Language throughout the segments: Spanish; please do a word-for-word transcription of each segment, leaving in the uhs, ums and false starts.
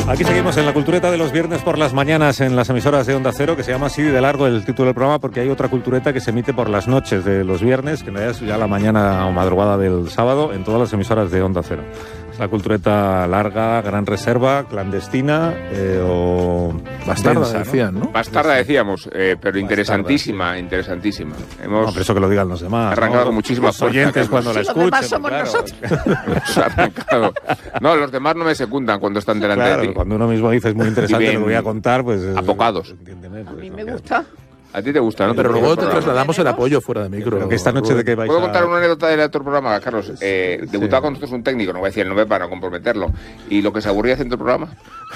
Aquí seguimos en la cultureta de los viernes por las mañanas en las emisoras de Onda Cero, que se llama así de largo el título del programa porque hay otra cultureta que se emite por las noches de los viernes, que en realidad es ya la mañana o madrugada del sábado, en todas las emisoras de Onda Cero. Es la cultureta larga, gran reserva, clandestina eh, o bastarda, densa, decían, ¿no? ¿no? Bastarda decíamos, eh, pero interesantísima, bastarda, sí. interesantísima. Hemos no, pero eso que lo digan los demás. Arrancado ¿no? muchísimas los oyentes cuando la escuchen. Los demás somos claro. nosotros. Hemos arrancado. No, los demás no me secundan cuando están delante claro, de ti. Cuando uno mismo dice es muy interesante, lo voy a contar, pues... Apocados. Entiéndeme, pues, a mí no me queda. gusta. A ti te gusta, ¿no? Pero luego te programa. trasladamos el apoyo fuera de micro. Pero que esta noche de que vais ¿Puedo a... contar una anécdota del otro programa, Carlos? Eh, Sí. Debutaba con nosotros un técnico, no voy a decir el nombre para no comprometerlo. Y lo que se aburría haciendo el programa.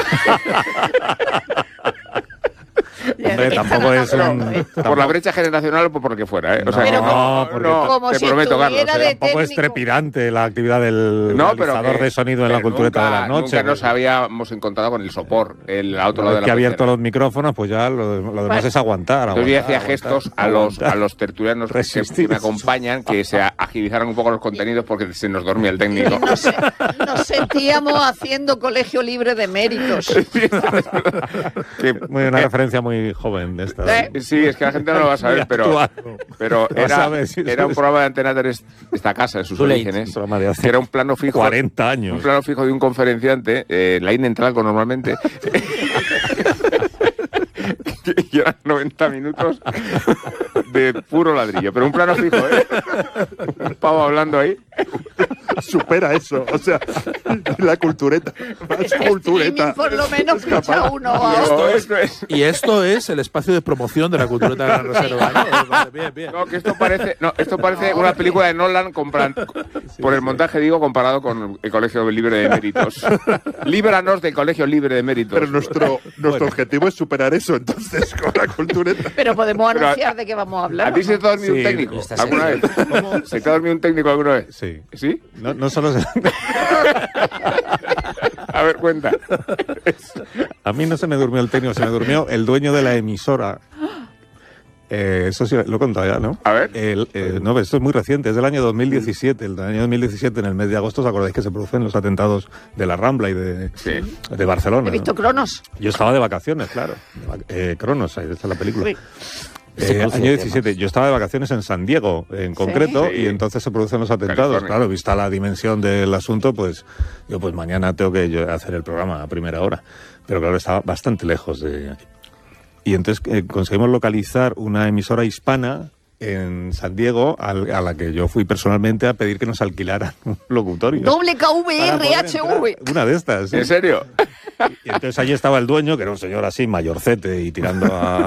Hombre, tampoco es un... Por la brecha generacional o por lo que fuera, ¿eh? O sea, Pero no, como- porque- no, como te si prometo, Carlos. estuviera ¿eh? de- Tampoco es técnico. trepidante la actividad del No, pero realizador que- de sonido en la pero cultureta nunca, de la noche. Nunca nos habíamos encontrado con el sopor, el a otro Una lado vez de que la ha abierto pecera. los micrófonos, pues ya lo, lo demás Pues- es aguantar. Entonces yo aguantar, hacía gestos aguantar, a los, aguantar. a los tertulianos que, Resistir. que me acompañan, que se a- agilizaran un poco los contenidos porque se nos dormía el técnico. Nos, nos sentíamos haciendo colegio libre de méritos. Que- Muy, una eh, referencia muy joven de esta. Eh, Sí, es que la gente no lo va a saber, Muy pero, actual. pero No era, sabe si era un es- programa de Antena tres, esta casa, en sus Too late. orígenes, Un programa de hace que era un plano fijo. cuarenta años. Un plano fijo de un conferenciante, eh, en la línea en Tralco normalmente. Y eran noventa minutos de puro ladrillo, pero un plano fijo, ¿eh? Un pavo hablando ahí. Supera eso, o sea, la cultureta, más streaming cultureta. por lo menos escucha uno No, a esto es... Y esto es el espacio de promoción de la cultureta de la reserva, ¿no? Vale, bien, bien. No, que esto parece, no, esto parece una película de Nolan compran- por el montaje, digo, comparado con el Colegio Libre de Méritos. Líbranos del Colegio Libre de Méritos. Pero nuestro, nuestro objetivo es superar eso, entonces, con la cultureta. Pero podemos Pero a- anunciar de qué vamos a hablar. ¿A ti se te ha dormido Sí, un técnico esta alguna vez? ¿Se te ha dormido un técnico alguna vez? Sí. ¿Sí? No, no solo se... A ver, cuenta. A mí no se me durmió el técnico, se me durmió el dueño de la emisora. Eh, eso sí, lo he contado ya, ¿no? A ver. El, eh, no, esto es muy reciente, es del año dos mil diecisiete. El año dos mil diecisiete, en el mes de agosto, ¿os acordáis que se producen los atentados de la Rambla y de, Sí. de Barcelona? He visto ¿no? Cronos. Yo estaba de vacaciones, claro. De vac- Eh, Cronos, ahí está la película. Sí. Eh, año diecisiete, yo estaba de vacaciones en San Diego, en concreto, Sí. y entonces se producen los atentados. California. Claro, vista la dimensión del asunto, pues yo pues mañana tengo que yo hacer el programa a primera hora. Pero claro, estaba bastante lejos de aquí. Y entonces eh, conseguimos localizar una emisora hispana en San Diego, al- a la que yo fui personalmente a pedir que nos alquilaran un locutorio. Doble K V Para R poder H V. entrar. Una de estas. sí. ¿En serio? Y entonces allí estaba el dueño, que era un señor así, mayorcete, y tirando a...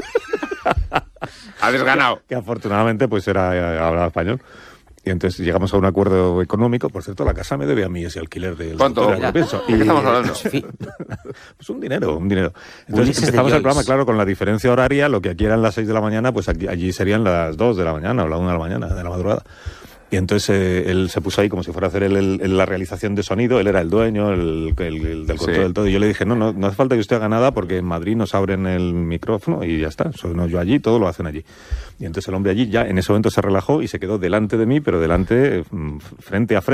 Ha desganado. que afortunadamente pues era eh, hablaba español. Y entonces llegamos a un acuerdo económico. Por cierto, la casa me debe a mí ese alquiler del ¿Cuánto? doctor, ahora que pienso. ¿De qué estamos hablando? Pues un dinero, un dinero. Entonces Ulises de empezamos el Joyce. programa, claro, con la diferencia horaria. Lo que aquí eran las seis de la mañana, pues aquí, allí serían las dos de la mañana o la una de la mañana, de la madrugada. Y entonces eh, él se puso ahí como si fuera a hacer el- el- la realización de sonido. Él era el dueño, el, el- el del control Sí. del todo. Y yo le dije, no, no, no hace falta que usted haga nada porque en Madrid nos abren el micrófono y ya está. Sono yo allí, todo lo hacen allí. Y entonces el hombre allí ya en ese momento se relajó y se quedó delante de mí, pero delante, mm, frente a frente.